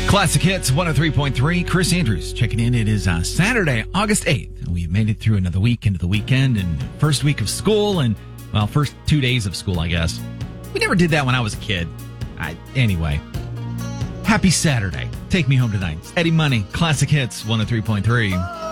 Classic Hits 103.3. Chris Andrews checking in. It is Saturday, August 8th. We've made it through another week into the weekend and first week of school and, well, first 2 days of school, I guess. We never did that when I was a kid. Anyway, happy Saturday. Take me home tonight. It's Eddie Money, Classic Hits 103.3.